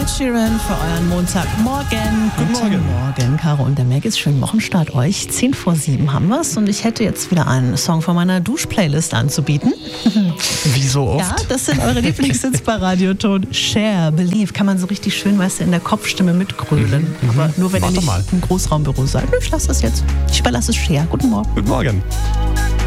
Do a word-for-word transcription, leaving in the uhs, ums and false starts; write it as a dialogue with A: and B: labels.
A: Ed Sheeran für euren Montagmorgen.
B: Guten Morgen.
A: Morgen, Caro und der Megis. Schönen Wochenstart euch. zehn vor sieben haben wir's und ich hätte jetzt wieder einen Song von meiner Duschplaylist anzubieten.
B: Wie so oft?
A: Ja, das sind eure Lieblingshits bei Radioton. Share, Believe, kann man so richtig schön, weißt du, in der Kopfstimme mitgrölen.
B: Mhm,
A: Aber nur wenn
B: Warte
A: ihr nicht
B: mal.
A: im Großraumbüro seid. Ich lasse das jetzt. Ich überlasse es Share. Guten Morgen.
B: Guten Morgen.